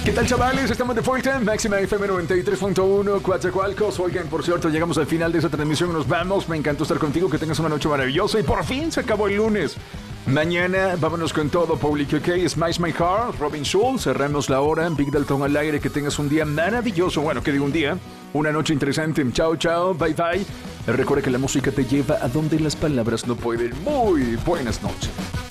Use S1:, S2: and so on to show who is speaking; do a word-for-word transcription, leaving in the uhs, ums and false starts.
S1: ¿Qué tal, chavales? Estamos de vuelta. Máxima F M noventa y tres punto uno, Coatzacoalcos. Oigan, por cierto, llegamos al final de esta transmisión. Nos vamos. Me encantó estar contigo. Que tengas una noche maravillosa. Y por fin se acabó el lunes. Mañana vámonos con todo, Public OK, Smash My Heart, Robin Schulz. Cerramos la hora. Big Dalton al aire. Que tengas un día maravilloso. Bueno, que digo un día. Una noche interesante. Chao, chao. Bye, bye. Recuerda que la música te lleva a donde las palabras no pueden. Muy buenas noches.